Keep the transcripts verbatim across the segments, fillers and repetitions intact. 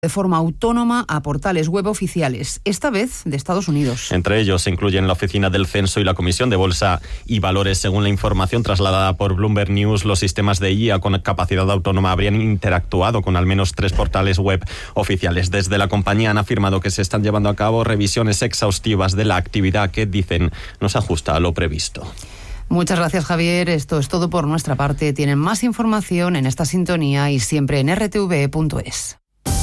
de forma autónoma a portales web oficiales, esta vez de Estados Unidos. Entre ellos se incluyen la Oficina del Censo y la Comisión de Bolsa y Valores. Según la información trasladada por Bloomberg News, los sistemas de I A con capacidad autónoma habrían interactuado con al menos tres portales web oficiales. Desde la compañía han afirmado que se están llevando a cabo revisiones exhaustivas de la actividad que, dicen, no se ajusta a lo previsto. Muchas gracias, Javier. Esto es todo por nuestra parte. Tienen más información en esta sintonía y siempre en r t v punto es.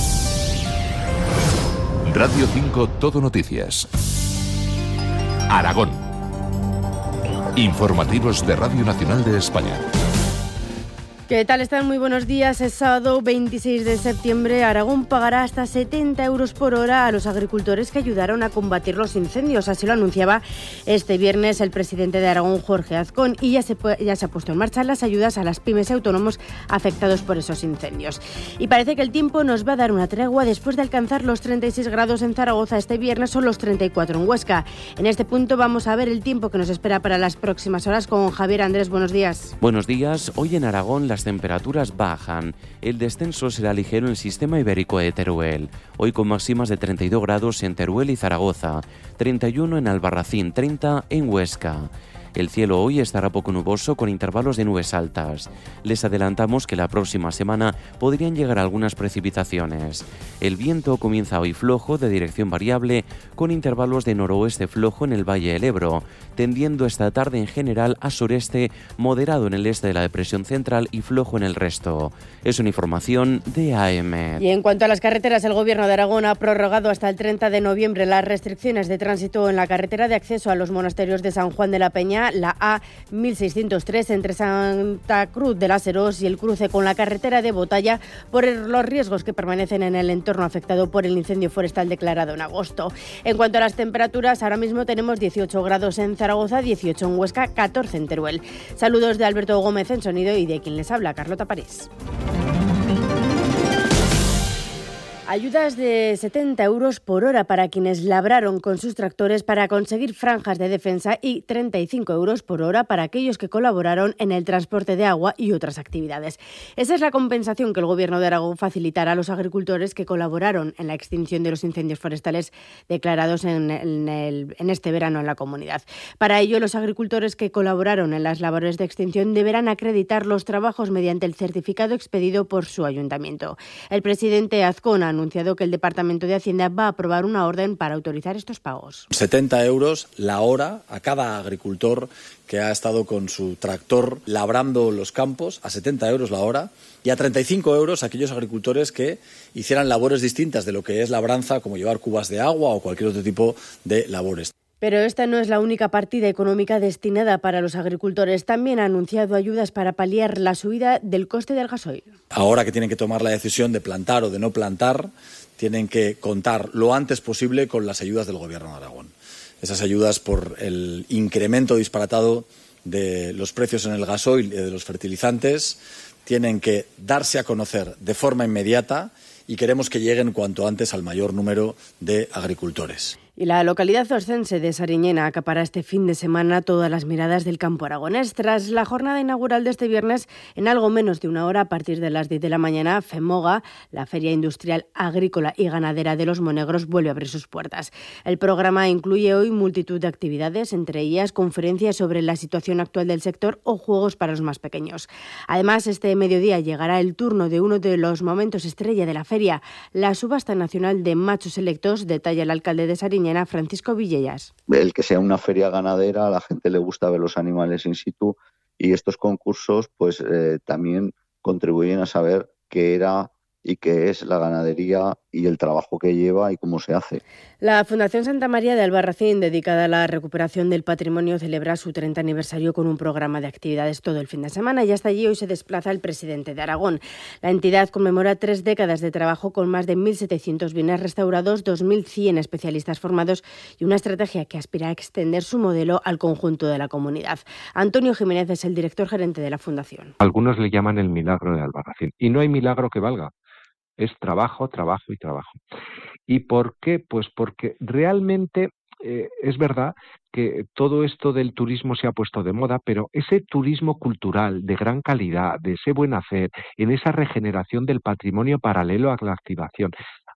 Radio cinco Todo Noticias. Aragón. Informativos de Radio Nacional de España. ¿Qué tal están? Muy buenos días. Es sábado veintiséis de septiembre. Aragón pagará hasta setenta euros por hora a los agricultores que ayudaron a combatir los incendios. Así lo anunciaba este viernes el presidente de Aragón, Jorge Azcón, y ya se, ya se ha puesto en marcha las ayudas a las pymes y autónomos afectados por esos incendios. Y parece que el tiempo nos va a dar una tregua después de alcanzar los treinta y seis grados en Zaragoza este viernes o los treinta y cuatro en Huesca. En este punto vamos a ver el tiempo que nos espera para las próximas horas con Javier Andrés. Buenos días. Buenos días. Hoy en Aragón las temperaturas bajan. El descenso será ligero en el sistema ibérico de Teruel. Hoy con máximas de treinta y dos grados en Teruel y Zaragoza, treinta y uno en Albarracín, treinta en Huesca. El cielo hoy estará poco nuboso con intervalos de nubes altas. Les adelantamos que la próxima semana podrían llegar algunas precipitaciones. El viento comienza hoy flojo de dirección variable con intervalos de noroeste flojo en el Valle del Ebro, tendiendo esta tarde en general a sureste, moderado en el este de la depresión central y flojo en el resto. Es una información de A M. Y en cuanto a las carreteras, el Gobierno de Aragón ha prorrogado hasta el treinta de noviembre las restricciones de tránsito en la carretera de acceso a los monasterios de San Juan de la Peña, la A mil seiscientos tres entre Santa Cruz de las Heros y el cruce con la carretera de Botalla por los riesgos que permanecen en el entorno afectado por el incendio forestal declarado en agosto. En cuanto a las temperaturas, ahora mismo tenemos dieciocho grados en Zaragoza, dieciocho en Huesca, catorce en Teruel. Saludos de Alberto Gómez en sonido y de quien les habla, Carlota Parés. Ayudas de setenta euros por hora para quienes labraron con sus tractores para conseguir franjas de defensa y treinta y cinco euros por hora para aquellos que colaboraron en el transporte de agua y otras actividades. Esa es la compensación que el Gobierno de Aragón facilitará a los agricultores que colaboraron en la extinción de los incendios forestales declarados en, en, el, en este verano en la comunidad. Para ello, los agricultores que colaboraron en las labores de extinción deberán acreditar los trabajos mediante el certificado expedido por su ayuntamiento. El presidente Azcón ha anunciado que el Departamento de Hacienda va a aprobar una orden para autorizar estos pagos. setenta euros la hora a cada agricultor que ha estado con su tractor labrando los campos, a setenta euros la hora, y a treinta y cinco euros a aquellos agricultores que hicieran labores distintas de lo que es labranza, como llevar cubas de agua o cualquier otro tipo de labores. Pero esta no es la única partida económica destinada para los agricultores. También ha anunciado ayudas para paliar la subida del coste del gasoil. Ahora que tienen que tomar la decisión de plantar o de no plantar, tienen que contar lo antes posible con las ayudas del Gobierno de Aragón. Esas ayudas por el incremento disparatado de los precios en el gasoil y de los fertilizantes tienen que darse a conocer de forma inmediata y queremos que lleguen cuanto antes al mayor número de agricultores. Y la localidad oscense de Sariñena acapará este fin de semana todas las miradas del campo aragonés. Tras la jornada inaugural de este viernes, en algo menos de una hora, a partir de las diez de la mañana, FEMOGA, la Feria Industrial Agrícola y Ganadera de los Monegros, vuelve a abrir sus puertas. El programa incluye hoy multitud de actividades, entre ellas conferencias sobre la situación actual del sector o juegos para los más pequeños. Además, este mediodía llegará el turno de uno de los momentos estrella de la feria, la subasta nacional de machos selectos, detalla el alcalde de Sariñena, Francisco Villegas. El que sea una feria ganadera, a la gente le gusta ver los animales in situ y estos concursos pues eh, también contribuyen a saber qué era y qué es la ganadería y el trabajo que lleva y cómo se hace. La Fundación Santa María de Albarracín, dedicada a la recuperación del patrimonio, celebra su treinta aniversario con un programa de actividades todo el fin de semana y hasta allí hoy se desplaza el presidente de Aragón. La entidad conmemora tres décadas de trabajo con más de mil setecientos bienes restaurados, dos mil cien especialistas formados y una estrategia que aspira a extender su modelo al conjunto de la comunidad. Antonio Jiménez es el director gerente de la Fundación. Algunos le llaman el milagro de Albarracín y no hay milagro que valga. Es trabajo, trabajo y trabajo. ¿Y por qué? Pues porque realmente eh, es verdad que todo esto del turismo se ha puesto de moda, pero ese turismo cultural de gran calidad, de ese buen hacer, en esa regeneración del patrimonio paralelo a la activación,